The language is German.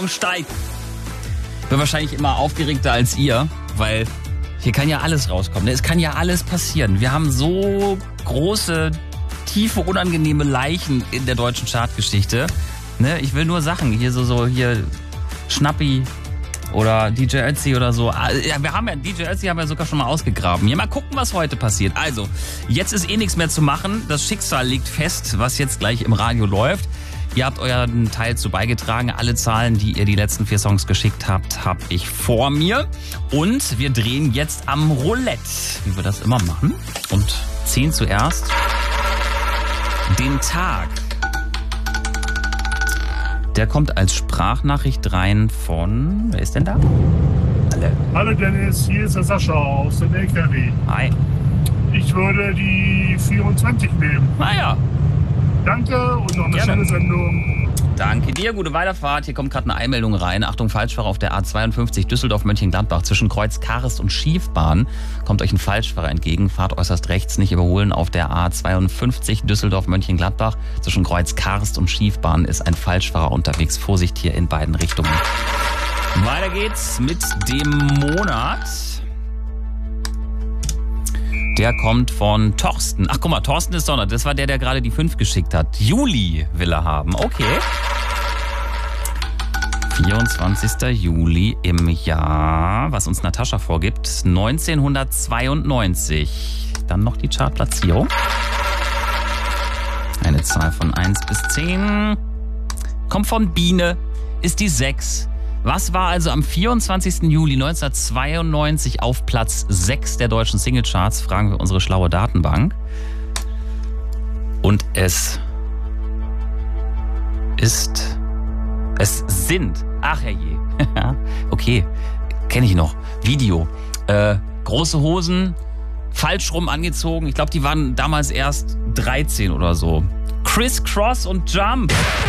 Spannung steigt. Ich bin wahrscheinlich immer aufgeregter als ihr, weil hier kann ja alles rauskommen. Es kann ja alles passieren. Wir haben so große, tiefe, unangenehme Leichen in der deutschen Chartgeschichte. Ne? Ich will nur Sachen, hier Schnappi oder DJ Ötzi oder so. Ja, DJ Ötzi haben wir sogar schon mal ausgegraben. Ja, mal gucken, was heute passiert. Also, jetzt ist nichts mehr zu machen. Das Schicksal liegt fest, was jetzt gleich im Radio läuft. Ihr habt euren Teil zu beigetragen. Alle Zahlen, die ihr die letzten 4 Songs geschickt habt, habe ich vor mir. Und wir drehen jetzt am Roulette, wie wir das immer machen. Und ziehen zuerst den Tag. Der kommt als Sprachnachricht rein von... Wer ist denn da? Hallo Dennis, hier ist der Sascha aus dem LKW. Hi. Ich würde die 24 nehmen. Naja. Danke und noch eine schöne Sendung. Danke dir, gute Weiterfahrt. Hier kommt gerade eine Einmeldung rein. Achtung, Falschfahrer auf der A52 Düsseldorf-Mönchengladbach zwischen Kreuz Karest und Schiefbahn. Kommt euch ein Falschfahrer entgegen. Fahrt äußerst rechts, nicht überholen. Auf der A52 Düsseldorf-Mönchengladbach zwischen Kreuz Karest und Schiefbahn ist ein Falschfahrer unterwegs. Vorsicht hier in beiden Richtungen. Weiter geht's mit dem Monat. Der kommt von Thorsten. Ach, guck mal, Thorsten ist Sonntag. Das war der gerade die 5 geschickt hat. Juli will er haben. Okay. 24. Juli im Jahr, was uns Natascha vorgibt, 1992. Dann noch die Chartplatzierung. Eine Zahl von 1 bis 10. Kommt von Biene, ist die 6. Was war also am 24. Juli 1992 auf Platz 6 der deutschen Singlecharts? Fragen wir unsere schlaue Datenbank. Und es sind, ach herrje, okay, kenne ich noch, Video, große Hosen, falsch rum angezogen, ich glaube, die waren damals erst 13 oder so. Criss Cross und Jump.